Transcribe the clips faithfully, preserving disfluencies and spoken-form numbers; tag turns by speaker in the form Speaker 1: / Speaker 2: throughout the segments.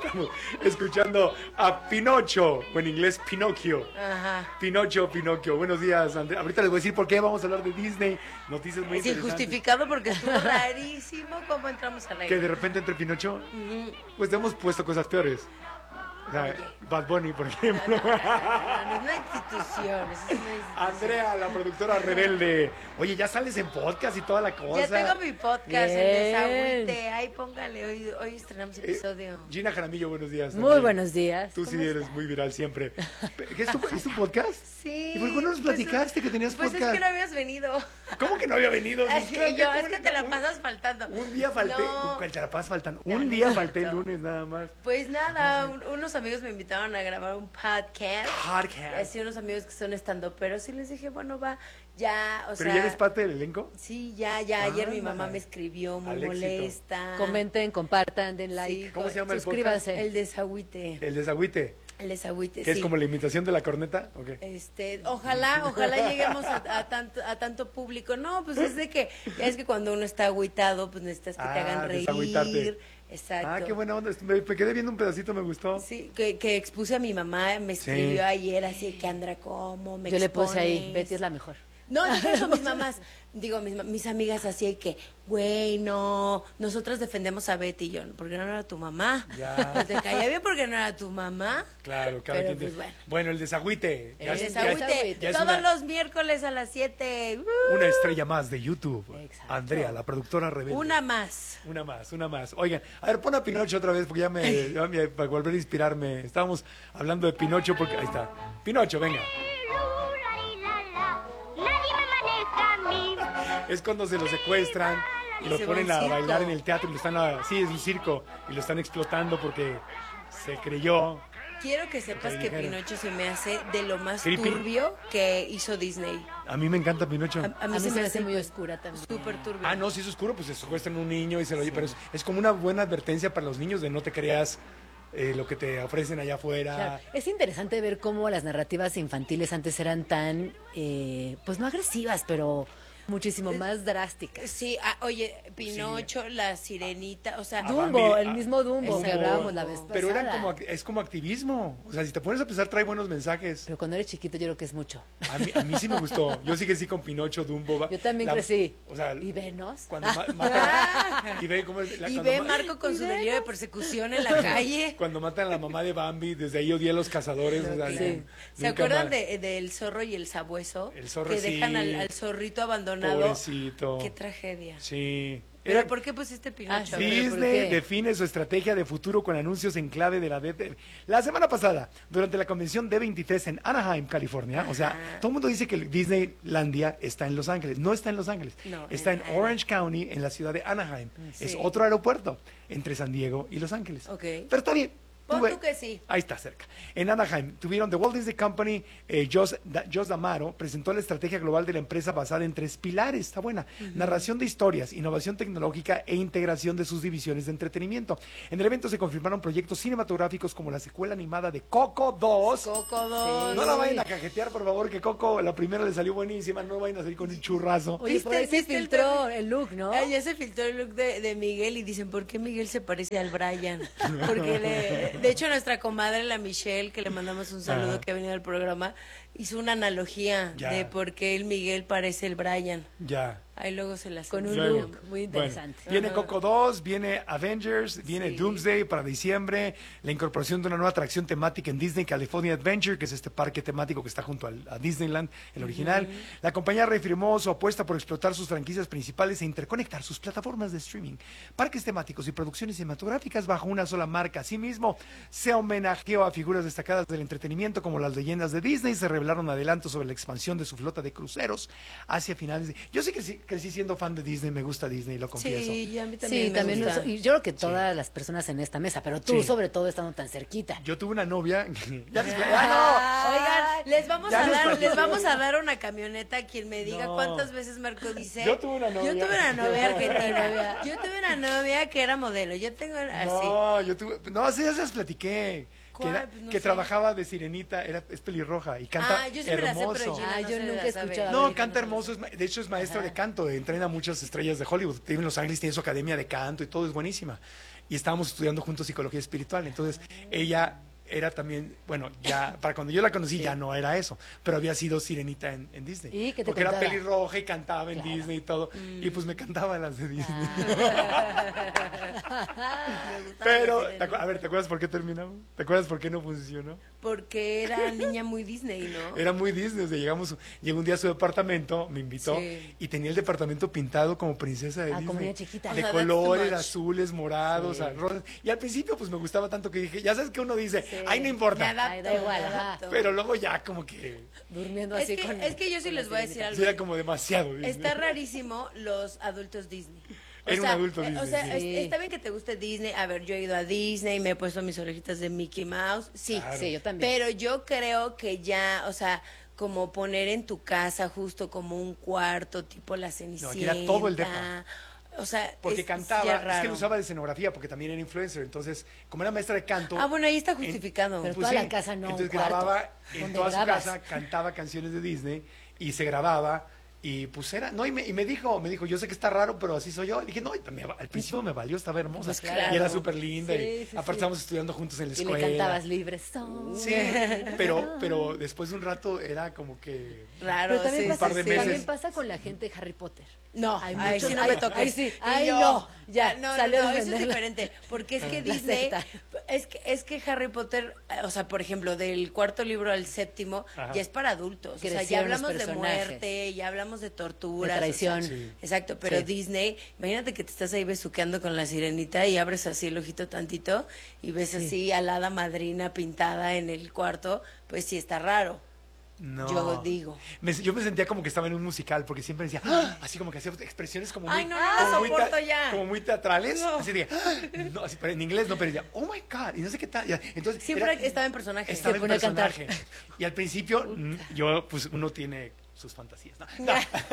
Speaker 1: Estamos escuchando a Pinocho, o en inglés Pinocchio.
Speaker 2: Ajá.
Speaker 1: Pinocho, Pinocchio. Buenos días, Andrea. Ahorita les voy a decir por qué vamos a hablar de Disney. Noticias muy
Speaker 2: Es
Speaker 1: interesantes.
Speaker 2: injustificado porque estuvo rarísimo cómo entramos al
Speaker 1: Que
Speaker 2: aire.
Speaker 1: de repente entre Pinocho,
Speaker 2: Ujú.
Speaker 1: pues hemos puesto cosas peores. O sea,
Speaker 2: Oye.
Speaker 1: Bad Bunny, por ejemplo.
Speaker 2: No, no, no, es una institución, eso es una institución.
Speaker 1: Andrea, la productora rebelde. Oye, ya sales en podcast y toda la cosa.
Speaker 2: Ya tengo mi podcast,
Speaker 3: Bien.
Speaker 2: el Desagüite. Ahí póngale, hoy, hoy estrenamos
Speaker 1: Eh,
Speaker 2: episodio.
Speaker 1: Gina Jaramillo, buenos días.
Speaker 3: Muy
Speaker 1: también.
Speaker 3: buenos días.
Speaker 1: Tú sí
Speaker 3: ¿Cómo
Speaker 1: eres
Speaker 3: está?
Speaker 1: muy viral siempre. ¿Qué es tu, es tu podcast?
Speaker 2: Sí.
Speaker 1: ¿Y por qué no nos
Speaker 2: pues,
Speaker 1: platicaste que tenías
Speaker 2: Pues
Speaker 1: podcast?
Speaker 2: es que no habías venido.
Speaker 1: ¿Cómo que no había venido?
Speaker 2: Así
Speaker 1: Claro
Speaker 2: yo,
Speaker 1: ¿cómo
Speaker 2: es que
Speaker 1: no?
Speaker 2: te la
Speaker 1: Un-
Speaker 2: pasas faltando.
Speaker 1: Un día falté.
Speaker 2: No.
Speaker 1: ¿Cuál te la pasas faltando?
Speaker 2: Ya
Speaker 1: Un
Speaker 2: no
Speaker 1: día
Speaker 2: es
Speaker 1: falté el
Speaker 2: cierto.
Speaker 1: lunes nada más.
Speaker 2: Pues nada, un- unos amigos me invitaron a grabar un podcast.
Speaker 1: Podcast.
Speaker 2: Así unos amigos que son estando, pero sí les dije, bueno, va, ya, o
Speaker 1: ¿Pero
Speaker 2: sea.
Speaker 1: ya eres parte del elenco?
Speaker 2: Sí, ya, ya. Ayer mi
Speaker 1: Ah,
Speaker 2: mamá me escribió muy
Speaker 1: al éxito.
Speaker 2: molesta.
Speaker 3: Comenten, compartan, den like.
Speaker 2: Sí,
Speaker 1: ¿Cómo se llama el
Speaker 3: Suscríbanse.
Speaker 2: El desagüite.
Speaker 1: El desagüite.
Speaker 2: El desagüite,
Speaker 1: Que
Speaker 2: sí.
Speaker 1: es como la imitación de la corneta. ¿O qué?
Speaker 2: Este, ojalá, ojalá lleguemos a, a tanto, a tanto público. No, pues es de que, es que cuando uno está agüitado, pues necesitas que te
Speaker 1: Ah,
Speaker 2: hagan reír.
Speaker 1: desagüitarte.
Speaker 2: Exacto.
Speaker 1: Ah, qué buena onda. Me, me quedé viendo un pedacito, me gustó.
Speaker 2: Sí, que, que expuse a mi mamá, me
Speaker 1: Sí.
Speaker 2: escribió ayer así que Andra, ¿cómo me
Speaker 3: Yo le puse ahí,
Speaker 2: expones?
Speaker 3: Betty es la mejor.
Speaker 2: No, no, eso mis mamás, digo, mis, ma- mis amigas así que, güey, no, nosotros defendemos a Betty y yo, porque no era tu mamá.
Speaker 1: Ya.
Speaker 2: Pues te caía bien porque no era tu mamá.
Speaker 1: Claro, cada
Speaker 2: Pero,
Speaker 1: quien
Speaker 2: pues,
Speaker 1: tiene-
Speaker 2: bueno.
Speaker 1: Bueno, el desagüite. Ya
Speaker 2: El
Speaker 1: es-
Speaker 2: desagüite,
Speaker 3: desagüite.
Speaker 1: ya es
Speaker 2: todos
Speaker 1: una-
Speaker 2: los miércoles a las siete. Uh,
Speaker 1: Una estrella más de YouTube.
Speaker 3: Exacto.
Speaker 1: Andrea, la productora rebelde.
Speaker 2: una más.
Speaker 1: Una más, una más. Oigan, a ver, pon a Pinocho otra vez porque ya me, ya me- para volver a inspirarme. Estábamos hablando de Pinocho porque ahí está. Pinocho, venga.
Speaker 4: Nadie me maneja a mí.
Speaker 1: Es cuando se lo secuestran y
Speaker 2: Y
Speaker 1: lo
Speaker 2: se va a
Speaker 1: ponen
Speaker 2: un
Speaker 1: a
Speaker 2: circo.
Speaker 1: bailar en el teatro y lo están a, sí, es un circo y lo están explotando porque se creyó.
Speaker 2: Quiero que sepas
Speaker 1: Ok,
Speaker 2: que
Speaker 1: dijeron.
Speaker 2: Pinocho se me hace de lo más
Speaker 1: Creepy.
Speaker 2: turbio que hizo Disney.
Speaker 1: A mí me encanta Pinocho.
Speaker 2: A, a
Speaker 3: A
Speaker 2: mí,
Speaker 3: mí
Speaker 2: se me hace
Speaker 3: muy oscura también.
Speaker 2: súper turbio.
Speaker 1: Ah, no, si es oscuro, pues se secuestran un niño y se lo llevan. Pero es, es como una buena advertencia para los niños de no te creas eh, lo que te ofrecen allá afuera.
Speaker 3: Claro. Es interesante ver cómo las narrativas infantiles antes eran tan, eh, pues no agresivas, pero muchísimo más drásticas.
Speaker 2: Sí, ah, oye, Pinocho, la sirenita, o sea,
Speaker 1: Ah,
Speaker 3: Dumbo,
Speaker 1: Bambi,
Speaker 3: el
Speaker 1: ah,
Speaker 3: mismo Dumbo
Speaker 2: ese
Speaker 3: que hablábamos
Speaker 2: Dumbo.
Speaker 3: la vez
Speaker 1: Pero eran
Speaker 3: pasada.
Speaker 1: como, act- es como activismo. O sea, si te pones a pensar, trae buenos mensajes.
Speaker 3: Pero cuando eres chiquito yo creo que es mucho.
Speaker 1: A mí, a mí sí me gustó. Yo sí que sí con Pinocho, Dumbo. va-
Speaker 3: Yo también
Speaker 1: la-
Speaker 3: crecí.
Speaker 1: O sea,
Speaker 3: ¿Y Venos?
Speaker 1: cuando ma- matan- y ve cómo es- la-
Speaker 2: y
Speaker 1: cuando
Speaker 2: ve
Speaker 1: ma-
Speaker 2: Marco con su delirio de persecución en la calle.
Speaker 1: Cuando matan a la mamá de Bambi, desde ahí odié a los cazadores. o sea,
Speaker 2: Sí.
Speaker 1: nu-
Speaker 2: ¿Se
Speaker 1: nunca
Speaker 2: acuerdan
Speaker 1: más.
Speaker 2: de, del zorro y el sabueso?
Speaker 1: El zorro,
Speaker 2: que dejan
Speaker 1: sí.
Speaker 2: al, al zorrito abandonado.
Speaker 1: Pobrecito.
Speaker 2: Qué tragedia.
Speaker 1: Sí.
Speaker 2: ¿Pero
Speaker 1: Era-
Speaker 2: por qué pusiste Pinocho?
Speaker 3: Ah, sí.
Speaker 2: A ver,
Speaker 3: ¿por
Speaker 1: Disney
Speaker 3: qué?
Speaker 1: define su estrategia de futuro con anuncios en clave de la D T. La semana pasada, durante la convención D veintitrés en Anaheim, California, o sea,
Speaker 2: Ah.
Speaker 1: todo el mundo dice que el Disneylandia está en Los Ángeles. No está en Los Ángeles.
Speaker 2: No,
Speaker 1: está en
Speaker 2: en
Speaker 1: Orange County, en la ciudad de Anaheim.
Speaker 2: Sí.
Speaker 1: Es otro aeropuerto entre San Diego y Los Ángeles.
Speaker 2: Ok.
Speaker 1: Pero está bien.
Speaker 2: Pon
Speaker 1: Tuve-
Speaker 2: tú que sí.
Speaker 1: Ahí está cerca. En Anaheim tuvieron The Walt Disney Company, eh, Jos, Da- Jos D'Amaro presentó la estrategia global de la empresa basada en tres pilares. Está buena. Narración de historias, innovación tecnológica e integración de sus divisiones de entretenimiento. En el evento se confirmaron proyectos cinematográficos como la secuela animada de Coco dos.
Speaker 2: Coco dos.
Speaker 1: No la vayan a cajetear, por favor, que Coco, la primera le salió buenísima. No vayan a salir con un churrazo.
Speaker 3: Oye, por ahí
Speaker 2: ¿Viste-
Speaker 3: se
Speaker 2: viste el
Speaker 3: filtró
Speaker 2: tema?
Speaker 3: el look, ¿no?
Speaker 2: Ah, ya se filtró el look de, de Miguel y dicen, ¿por qué Miguel se parece al Brian? Porque le, de hecho nuestra comadre, la Michelle, que le mandamos un saludo
Speaker 1: Ajá.
Speaker 2: que ha venido al programa, hizo una analogía
Speaker 1: Ya.
Speaker 2: de por qué el Miguel parece el Brian.
Speaker 1: Ya.
Speaker 2: Ahí luego se las
Speaker 3: Con un
Speaker 1: Luego.
Speaker 3: look muy interesante.
Speaker 1: Bueno, viene
Speaker 2: Ajá.
Speaker 1: Coco dos, viene Avengers, viene
Speaker 2: Sí.
Speaker 1: Doomsday para diciembre, la incorporación de una nueva atracción temática en Disney California Adventure, que es este parque temático que está junto al, a Disneyland, el original. La compañía reafirmó su apuesta por explotar sus franquicias principales e interconectar sus plataformas de streaming, parques temáticos y producciones cinematográficas bajo una sola marca. Asimismo, se homenajeó a figuras destacadas del entretenimiento como las leyendas de Disney, se revelaron adelantos sobre la expansión de su flota de cruceros hacia finales de... Yo sí crecí, crecí siendo fan de Disney, me gusta Disney, lo confieso.
Speaker 2: Sí, y a mí también
Speaker 3: Sí,
Speaker 2: me
Speaker 3: también.
Speaker 2: gusta.
Speaker 3: nos- y yo creo que todas las personas en esta mesa, pero tú
Speaker 1: Sí.
Speaker 3: sobre todo estando tan cerquita.
Speaker 1: Yo tuve una novia... ya les-
Speaker 2: Ah, oigan, les vamos
Speaker 1: Ya
Speaker 2: a
Speaker 1: nos
Speaker 2: dar,
Speaker 1: platicó.
Speaker 2: les vamos a dar una camioneta a quien me diga
Speaker 1: No.
Speaker 2: cuántas veces Marco dice.
Speaker 1: Yo tuve una novia.
Speaker 2: Yo tuve una novia argentina. Yo tuve una novia que era modelo. Yo tengo así.
Speaker 1: No, yo tuve... No, sí, ya se las platiqué. Que,
Speaker 2: ¿Cuál?
Speaker 1: era-
Speaker 2: Pues no
Speaker 1: que
Speaker 2: sé.
Speaker 1: trabajaba de sirenita, era, es pelirroja y canta
Speaker 2: Ah, yo sí me la sé,
Speaker 1: hermoso.
Speaker 2: pero Gina
Speaker 3: Ah,
Speaker 2: no
Speaker 3: yo
Speaker 2: se
Speaker 3: nunca
Speaker 2: la
Speaker 3: he
Speaker 2: sabe.
Speaker 3: escuchado.
Speaker 1: No,
Speaker 3: Gina
Speaker 1: canta
Speaker 2: no se la
Speaker 1: hermoso, es ma- de hecho es maestra
Speaker 3: Ajá.
Speaker 1: de canto, entrena a muchas estrellas de Hollywood, tiene en Los Ángeles, tiene su academia de canto y todo, es buenísima. y estábamos estudiando juntos psicología espiritual. Entonces, ella era también, bueno, ya, para cuando yo la conocí
Speaker 3: Sí.
Speaker 1: ya no era eso, pero había sido sirenita en, en Disney.
Speaker 3: ¿Y qué te
Speaker 1: Porque era
Speaker 3: contaba?
Speaker 1: pelirroja y cantaba en
Speaker 3: Claro.
Speaker 1: Disney y todo, y pues me cantaba las de Disney.
Speaker 2: Me gustaba
Speaker 1: Pero,
Speaker 2: la
Speaker 1: ¿te acu-
Speaker 2: sirenita.
Speaker 1: a ver, ¿te acuerdas por qué terminamos? ¿Te acuerdas por qué no funcionó?
Speaker 2: Porque era niña muy Disney, ¿no?
Speaker 1: Era muy Disney, o sea, llegamos, llegó un día a su departamento, me invitó
Speaker 2: Sí.
Speaker 1: y tenía el departamento pintado como princesa de
Speaker 3: Ah, como
Speaker 1: Disney.
Speaker 3: niña chiquita.
Speaker 1: De
Speaker 2: Ajá, that's too
Speaker 1: colores
Speaker 2: much.
Speaker 1: azules, morados,
Speaker 3: Sí.
Speaker 1: rosas. Y al principio pues me gustaba tanto que dije, ya sabes que uno dice,
Speaker 2: Sí.
Speaker 1: ay, no importa.
Speaker 2: Me adapto,
Speaker 3: Ay, da igual,
Speaker 2: me
Speaker 3: ajá.
Speaker 2: adapto.
Speaker 1: Pero luego ya como que
Speaker 3: Durmiendo
Speaker 2: Es
Speaker 3: así
Speaker 2: que,
Speaker 3: con
Speaker 2: es que yo sí
Speaker 3: con
Speaker 2: les
Speaker 3: la
Speaker 2: voy a decir
Speaker 3: sirenita.
Speaker 2: algo.
Speaker 1: sí era como demasiado Disney.
Speaker 2: Está rarísimo los adultos Disney. O
Speaker 1: Era un
Speaker 2: sea,
Speaker 1: adulto
Speaker 2: eh, O
Speaker 1: Disney,
Speaker 2: sea,
Speaker 1: sí.
Speaker 2: es-
Speaker 3: Sí.
Speaker 2: está bien que te guste Disney. A ver, yo he ido a Disney, me he puesto mis orejitas de Mickey Mouse. Sí,
Speaker 1: Claro.
Speaker 3: Sí, yo también.
Speaker 2: pero yo creo que ya, o sea, como poner en tu casa justo como un cuarto, tipo la Cenicienta.
Speaker 1: aquí era todo el depa.
Speaker 2: O sea,
Speaker 1: Porque
Speaker 2: es-
Speaker 1: cantaba,
Speaker 2: ya
Speaker 1: es que
Speaker 2: raro.
Speaker 1: lo usaba de escenografía, porque también era influencer. Entonces, como era maestra de canto.
Speaker 2: Ah, bueno, ahí está
Speaker 1: en-
Speaker 2: justificado.
Speaker 3: Pero
Speaker 1: pues
Speaker 3: toda
Speaker 1: sí,
Speaker 3: la casa no, un
Speaker 1: Entonces
Speaker 3: cuarto.
Speaker 1: grababa en
Speaker 3: ¿Dónde
Speaker 1: toda
Speaker 3: grabas?
Speaker 1: su casa, cantaba canciones de Disney y se grababa. Y pues era, no, y me, y me dijo, me dijo, yo sé que está raro, pero así soy yo. Le dije, no, y me- al principio me valió, estaba hermosa.
Speaker 3: Pues claro.
Speaker 1: Y era súper linda.
Speaker 3: Sí,
Speaker 1: y
Speaker 3: sí,
Speaker 1: aparte
Speaker 3: sí.
Speaker 1: estábamos estudiando juntos en la
Speaker 3: Y
Speaker 1: escuela.
Speaker 3: le cantabas libres. son.
Speaker 1: Sí, pero, pero después de un rato era como que...
Speaker 2: Raro,
Speaker 3: Pero también,
Speaker 2: sí,
Speaker 1: un
Speaker 3: pasa,
Speaker 1: par de
Speaker 2: sí.
Speaker 1: meses.
Speaker 3: también pasa con la gente de Harry Potter.
Speaker 2: No,
Speaker 3: Hay
Speaker 2: ay,
Speaker 3: muchos-
Speaker 2: sí no
Speaker 3: ay,
Speaker 2: me toques.
Speaker 3: ay, sí,
Speaker 2: Y
Speaker 3: ay,
Speaker 2: yo,
Speaker 3: no, ya,
Speaker 2: no,
Speaker 3: salió
Speaker 2: no,
Speaker 3: a
Speaker 2: eso es
Speaker 3: defenderla.
Speaker 2: diferente, porque es que
Speaker 3: La
Speaker 2: Disney,
Speaker 3: secta.
Speaker 2: es que, es que Harry Potter, eh, o sea, por ejemplo, del cuarto libro al séptimo,
Speaker 1: Ajá.
Speaker 2: ya es para adultos, o sea,
Speaker 3: Crecieron
Speaker 2: ya
Speaker 3: los
Speaker 2: hablamos de
Speaker 3: personajes.
Speaker 2: muerte, ya hablamos de torturas.
Speaker 3: De traición.
Speaker 2: o sea,
Speaker 1: Sí.
Speaker 2: Exacto, pero
Speaker 3: Sí.
Speaker 2: Disney, imagínate que te estás ahí besuqueando con la sirenita y abres así el ojito tantito y ves así a la hada madrina pintada en el cuarto, pues sí está raro.
Speaker 1: No.
Speaker 2: Yo digo.
Speaker 1: Me- yo me sentía como que estaba en un musical, porque siempre decía, ¡ah! Así como que hacía expresiones como muy,
Speaker 2: Ay, no, no la
Speaker 1: como muy
Speaker 2: soporto
Speaker 1: te-
Speaker 2: ya.
Speaker 1: como muy teatrales.
Speaker 2: No.
Speaker 1: Así de, ¡ah! no, así, pero en inglés no, pero decía, oh my God, y no sé qué tal. ya. Entonces,
Speaker 2: Siempre
Speaker 1: era-
Speaker 2: estaba en personaje.
Speaker 1: estaba
Speaker 3: Se
Speaker 1: en
Speaker 3: pone a cantar.
Speaker 1: personaje. Y al principio, mm, yo, pues uno tiene sus fantasías. ¿no? No.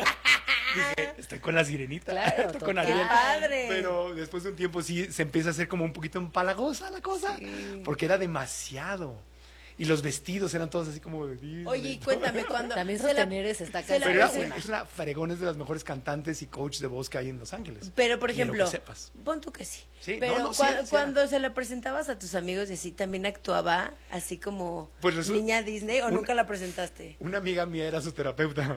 Speaker 1: Dije, estoy con la sirenita,
Speaker 3: Claro,
Speaker 1: estoy con
Speaker 3: total.
Speaker 1: Ariel.
Speaker 2: ¡Qué padre!
Speaker 1: Pero después de un tiempo sí se empieza a hacer como un poquito empalagosa la cosa, porque era demasiado. Y los vestidos eran todos así como de Disney.
Speaker 2: Oye, y cuéntame cuando
Speaker 3: También
Speaker 2: se la-
Speaker 3: sostener está
Speaker 2: se la
Speaker 1: Pero era,
Speaker 2: presenta-
Speaker 1: una- es una fregón, es de las mejores cantantes y coach de voz que hay en Los Ángeles.
Speaker 2: Pero, por
Speaker 1: Ni lo
Speaker 2: ejemplo,
Speaker 1: que sepas.
Speaker 2: pon tú que sí.
Speaker 1: Sí,
Speaker 2: Pero
Speaker 1: no, no, sí
Speaker 2: cua-
Speaker 1: era- sí era.
Speaker 2: cuando se la presentabas a tus amigos y así, ¿también actuaba así como
Speaker 1: Pues resu-
Speaker 2: niña Disney o
Speaker 1: una-
Speaker 2: nunca la presentaste?
Speaker 1: Una amiga mía era su terapeuta.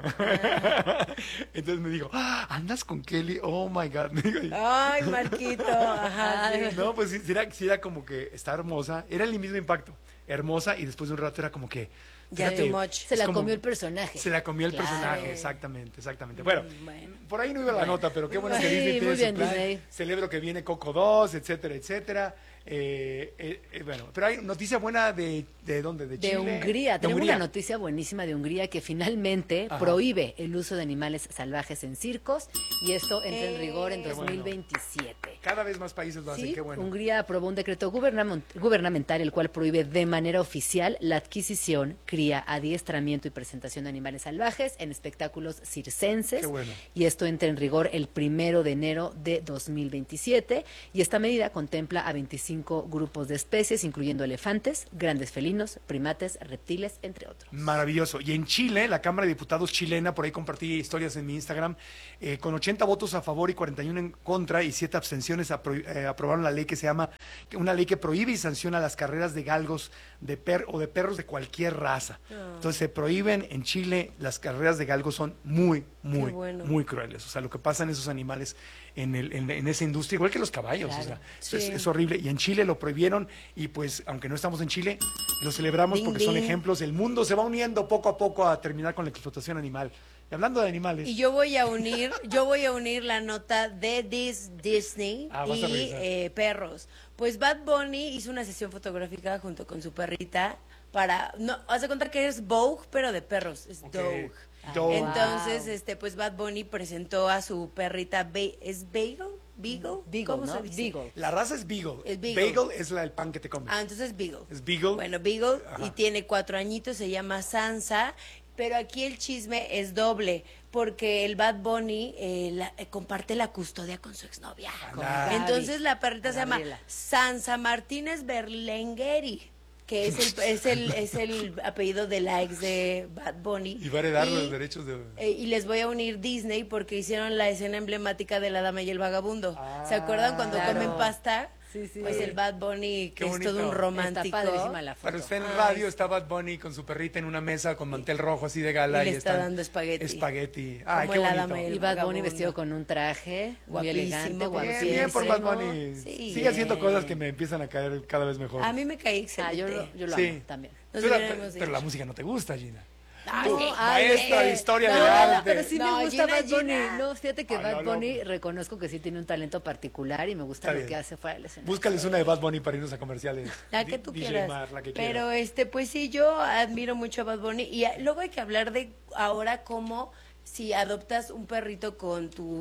Speaker 1: Entonces me dijo, ah, ¿andas con Kelly? Oh my God. Me dijo,
Speaker 2: Ay, Marquito, ajá. sí.
Speaker 1: no, pues sí, sí era, sí era como que está hermosa. Era el mismo impacto. Hermosa y después de un rato era como que.
Speaker 2: Ya
Speaker 1: fíjate,
Speaker 2: too much.
Speaker 3: Se
Speaker 1: es
Speaker 3: la
Speaker 1: como-
Speaker 3: comió el personaje.
Speaker 1: Se la comió el
Speaker 3: Claro.
Speaker 1: personaje, exactamente, exactamente. Bueno,
Speaker 2: Bueno.
Speaker 1: por ahí no iba la nota, pero qué bueno que
Speaker 3: Sí,
Speaker 1: Disney tiene
Speaker 3: muy
Speaker 1: su
Speaker 3: bien,
Speaker 1: plan.
Speaker 3: Disney.
Speaker 1: Celebro que viene Coco dos, etcétera, etcétera. Eh, eh, eh, bueno, pero hay noticia buena de, ¿de dónde? De Chile.
Speaker 3: De Hungría.
Speaker 1: De
Speaker 3: Tenemos
Speaker 1: Hungría.
Speaker 3: una noticia buenísima de Hungría que finalmente
Speaker 1: Ajá.
Speaker 3: prohíbe el uso de animales salvajes en circos y esto entra en
Speaker 2: Eh,
Speaker 3: rigor en
Speaker 1: Qué bueno.
Speaker 3: dos mil veintisiete.
Speaker 1: Cada vez más países lo hacen,
Speaker 3: Sí,
Speaker 1: qué bueno.
Speaker 3: Hungría aprobó un decreto gubernam- gubernamental el cual prohíbe de manera oficial la adquisición, cría, adiestramiento y presentación de animales salvajes en espectáculos circenses.
Speaker 1: Qué bueno.
Speaker 3: Y esto entra en rigor el primero de enero de dos mil veintisiete. Y esta medida contempla a veinticinco grupos de especies, incluyendo elefantes, grandes felinos, primates, reptiles, entre otros.
Speaker 1: Maravilloso. Y en Chile, la Cámara de Diputados chilena, por ahí compartí historias en mi Instagram, eh, con ochenta votos a favor y cuarenta y uno en contra y siete abstenciones, apro- eh, aprobaron la ley que se llama, que- una ley que prohíbe y sanciona las carreras de galgos de per o de perros de cualquier raza. Entonces se prohíben en Chile, las carreras de galgos son muy, muy,
Speaker 2: bueno.
Speaker 1: muy crueles. O sea, lo que pasa en esos animales en, el, en, en esa industria, igual que los caballos,
Speaker 3: Claro.
Speaker 1: o sea,
Speaker 2: Sí.
Speaker 1: es, es horrible. Y en Chile lo prohibieron y pues, aunque no estamos en Chile, lo celebramos
Speaker 2: Ding,
Speaker 1: porque son
Speaker 2: ding.
Speaker 1: ejemplos. El mundo se va uniendo poco a poco a terminar con la explotación animal. Y hablando de animales,
Speaker 2: Y yo voy a unir, yo voy a unir la nota de Dis- Disney
Speaker 1: Ah, vas a
Speaker 2: y
Speaker 1: revisar.
Speaker 2: eh, perros. Pues Bad Bunny hizo una sesión fotográfica junto con su perrita para, no, haz de contar que es Vogue, pero de perros, es
Speaker 1: Ok.
Speaker 2: Dogue.
Speaker 1: Dogue.
Speaker 2: Entonces,
Speaker 3: Wow.
Speaker 2: este, pues Bad Bunny presentó a su perrita, Ba- ¿es Bagel? ¿Beagle?
Speaker 3: Beagle,
Speaker 2: ¿Cómo
Speaker 3: ¿no?
Speaker 2: se dice?
Speaker 3: Beagle.
Speaker 1: la raza es Beagle.
Speaker 2: Es Beagle.
Speaker 1: es la, el pan que te comes.
Speaker 2: Ah, entonces Beagle.
Speaker 1: Es Beagle.
Speaker 2: Bueno, Beagle,
Speaker 1: Ajá.
Speaker 2: y tiene cuatro añitos, se llama Sansa, pero aquí el chisme es doble, porque el Bad Bunny eh, la- eh, comparte la custodia con su exnovia.
Speaker 1: Con Gaby.
Speaker 2: Entonces la perrita
Speaker 3: Con
Speaker 2: se llama
Speaker 3: Gabriela.
Speaker 2: Sansa Martínez Berlengueri, que es el, es el, es el apellido de la ex de Bad Bunny.
Speaker 1: Y va a heredar
Speaker 2: Y-
Speaker 1: los derechos de...
Speaker 2: eh, y les voy a unir Disney porque hicieron la escena emblemática de La Dama y el Vagabundo.
Speaker 1: Ah,
Speaker 2: ¿Se acuerdan cuando
Speaker 3: claro.
Speaker 2: comen pasta?
Speaker 3: Sí. Sí, sí.
Speaker 2: Pues el Bad Bunny, que
Speaker 1: Qué
Speaker 2: es todo
Speaker 1: bonito.
Speaker 2: un romántico.
Speaker 3: Está padrísima la foto.
Speaker 1: Pero está en
Speaker 2: Ay.
Speaker 1: radio, está Bad Bunny con su perrita en una mesa con mantel rojo así de gala.
Speaker 2: Y le está
Speaker 1: están-
Speaker 2: dando espagueti.
Speaker 1: Espagueti. Ay,
Speaker 2: Como
Speaker 1: qué
Speaker 2: el
Speaker 1: bonito.
Speaker 2: Adame, el
Speaker 3: Y Bad Bunny
Speaker 2: vagabundo.
Speaker 3: vestido con un traje muy
Speaker 2: Guapísimo,
Speaker 3: elegante,
Speaker 2: bien,
Speaker 1: Bien,
Speaker 3: guapísimo.
Speaker 1: bien por Bad
Speaker 2: ¿no?
Speaker 1: Bunny.
Speaker 2: Sí,
Speaker 1: Sigue haciendo
Speaker 2: bien.
Speaker 1: cosas que me empiezan a caer cada vez mejor.
Speaker 2: A mí me caí
Speaker 3: Ah,
Speaker 2: excelente.
Speaker 3: yo lo, yo lo
Speaker 1: Sí.
Speaker 3: amo también.
Speaker 2: Nos
Speaker 1: Tú la-
Speaker 2: hubiéramos
Speaker 1: pero la
Speaker 2: dicho.
Speaker 1: música no te gusta, Gina.
Speaker 2: Ay,
Speaker 1: Tú,
Speaker 2: sí.
Speaker 1: maestra de historia
Speaker 3: no,
Speaker 1: del
Speaker 3: no,
Speaker 1: arte.
Speaker 3: pero sí
Speaker 2: No,
Speaker 3: me gusta
Speaker 2: Gina,
Speaker 3: Bad Bunny.
Speaker 2: Gina.
Speaker 3: No, fíjate que
Speaker 1: Ay,
Speaker 3: Bad
Speaker 1: no,
Speaker 3: Bunny
Speaker 1: no.
Speaker 3: reconozco que sí tiene un talento particular y me gusta
Speaker 1: Está
Speaker 3: lo
Speaker 1: bien.
Speaker 3: que hace fuera del escenario.
Speaker 1: Búscales una de Bad Bunny para irnos a comerciales.
Speaker 2: La que
Speaker 1: Di-
Speaker 2: tú
Speaker 1: D J
Speaker 2: quieras.
Speaker 1: Mar, la que
Speaker 2: Pero
Speaker 1: quieras.
Speaker 2: este, pues sí, yo admiro mucho a Bad Bunny. Y a- luego hay que hablar de ahora cómo si adoptas un perrito con tu